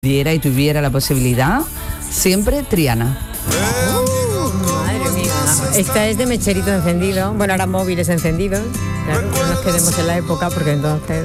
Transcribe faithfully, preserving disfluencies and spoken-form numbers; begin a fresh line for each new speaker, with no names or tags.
diera y tuviera la posibilidad, siempre Triana.
Uh, madre mía. Esta es de mecherito encendido. Bueno, ahora móviles encendidos. Claro, no nos quedemos en la época porque entonces...